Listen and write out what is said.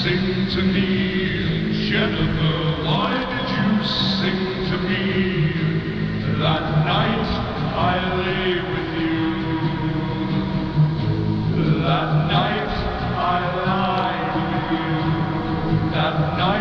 sing to me, Jennifer, why did you sing to me that night I lay with you? That night I lied with you. That night